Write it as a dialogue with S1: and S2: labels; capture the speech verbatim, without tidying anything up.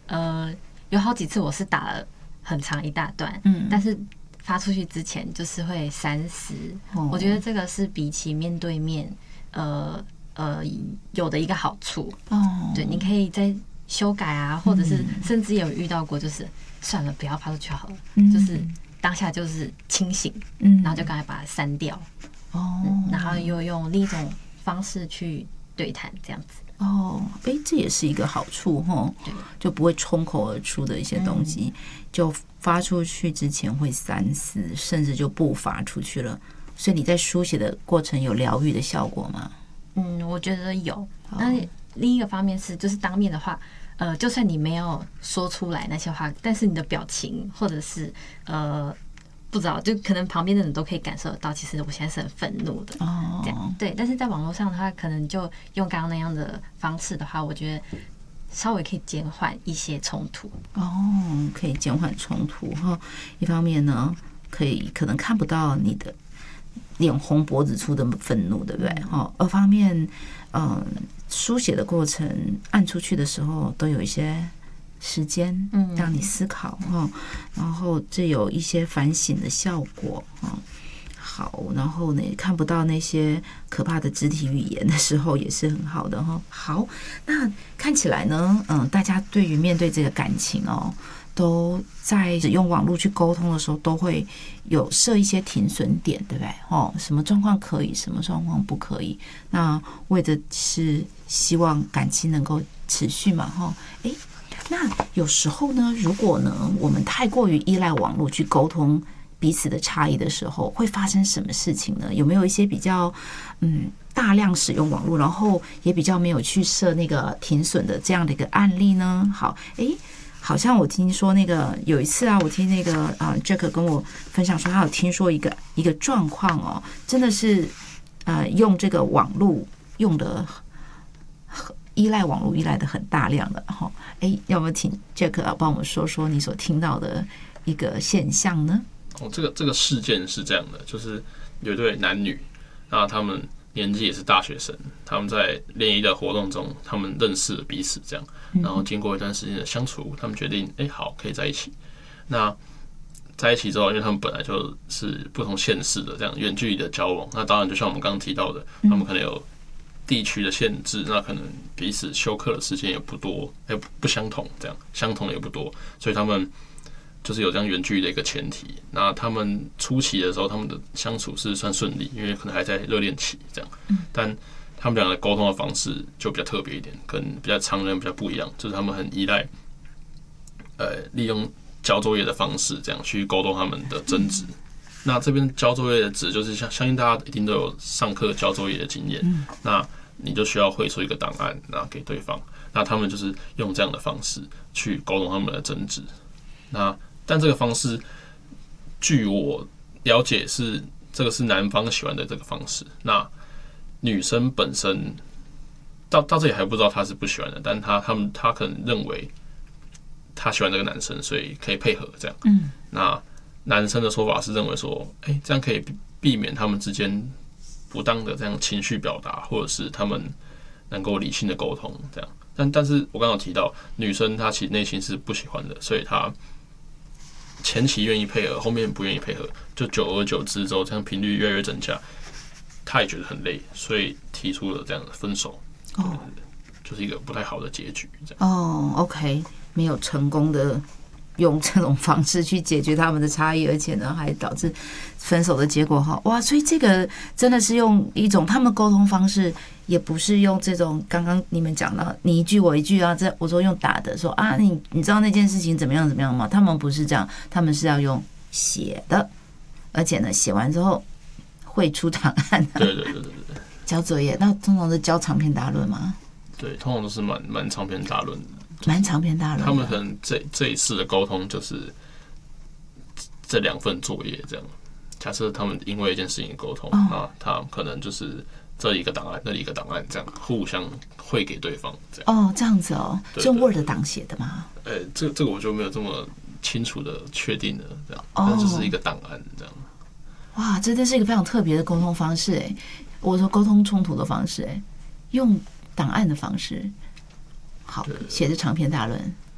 S1: 呃，有好几次我是打了很长一大段，嗯，但是发出去之前就是会删死。哦、我觉得这个是比起面对面，呃呃，有的一个好处。哦，对，你可以再修改啊，或者是甚至有遇到过，就是算了，不要发出去好了，嗯、就是当下就是清醒，嗯，然后就赶快把它删掉。哦、嗯，然后又用另一种方式去对谈，这样子。
S2: 哦，哎，这也是一个好处哈，就不会冲口而出的一些东西，嗯、就发出去之前会三思，甚至就不发出去了。所以你在书写的过程有疗愈的效果吗？
S1: 嗯，我觉得有。那另一个方面是，就是当面的话，呃，就算你没有说出来那些话，但是你的表情或者是呃。不知道，就可能旁边的人都可以感受得到，其实我现在是很愤怒的，哦，这样对。但是在网络上的话，可能就用刚刚那样的方式的话，我觉得稍微可以减缓一些冲突。
S2: 哦，可以减缓冲突哈。一方面呢，可以可能看不到你的脸红脖子粗的愤怒，对不对？哈。二方面，嗯，书写的过程按出去的时候，都有一些时间让你思考哈，然后这有一些反省的效果哈。好，然后呢，看不到那些可怕的肢体语言的时候，也是很好的哈。好，那看起来呢，嗯，大家对于面对这个感情哦，都在使用网络去沟通的时候，都会有设一些停损点，对不对？哦，什么状况可以，什么状况不可以？那为的是希望感情能够持续嘛，哈，哎。那有时候呢，如果呢我们太过于依赖网络去沟通彼此的差异的时候，会发生什么事情呢？有没有一些比较嗯大量使用网络，然后也比较没有去设那个停损的这样的一个案例呢？好，诶，好像我听说那个有一次啊，我听那个啊 Jack 跟我分享说，他有听说一个一个状况哦，真的是呃用这个网络用的。依赖网络依赖的很大量的哈，哎，要不要请 Jack 帮我们说说你所听到的一个现象呢？
S3: 哦，这个这个事件是这样的，就是有一对男女，那他们年纪也是大学生，他们在联谊的活动中，他们认识了彼此，这样，然后经过一段时间的相处，他们决定，哎，好，可以在一起。那在一起之后，因为他们本来就是不同县市的这样远距离的交往，那当然就像我们刚刚提到的，他们可能有地区的限制，那可能彼此休课的时间也不多，也不相同，这样相同的也不多，所以他们就是有这样远距离的一个前提。那他们初期的时候，他们的相处是算顺利，因为可能还在热恋期这样，但他们两个沟通的方式就比较特别一点，跟比较常人比较不一样，就是他们很依赖，呃，利用交作业的方式这样去沟通他们的争执。那这边交作业的指就是相相信大家一定都有上课交作业的经验，那你就需要绘出一个档案，拿给对方。那他们就是用这样的方式去沟通他们的争执。那但这个方式，据我了解是这个是男方喜欢的这个方式。那女生本身到到这里还不知道她是不喜欢的，但她他们她可能认为她喜欢这个男生，所以可以配合这样。嗯，那男生的说法是认为说，哎、欸，这样可以避免他们之间不当的这样情绪表达，或者是他们能够理性的沟通这样。但但是我刚刚有提到，女生她其实内心是不喜欢的，所以她前期愿意配合，后面不愿意配合，就久而久之之后，这样频率越来越增加，她也觉得很累，所以提出了这样的分手。哦，就是一个不太好的结局。这样
S2: 哦 ，OK， 没有成功的用这种方式去解决他们的差异，而且呢，还导致分手的结果哈。哇，所以这个真的是用一种他们沟通方式，也不是用这种刚刚你们讲到你一句我一句啊，这我说用打的说啊，你你知道那件事情怎么样怎么样吗？他们不是这样，他们是要用写的，而且呢，写完之后会出档案、啊。
S3: 对对对对对。
S2: 交作业，那通常是交长篇大论吗？
S3: 对，通常都是蛮蛮长篇大论的。
S2: 蛮长篇大论，
S3: 他们可能这这一次的沟通就是这两份作业这样。假设他们因为一件事情沟通，那、哦、他可能就是这里一个档案，那里一个档案，这样互相汇给对方这样。
S2: 哦，这样子哦，是用 Word 档写的吗？
S3: 呃、欸，这个这个我就没有这么清楚的确定了，这样，但就是一个档案这样。
S2: 哇，这真是一个非常特别的沟通方式哎！我说沟通冲突的方式哎，用档案的方式。好，写的长篇大论，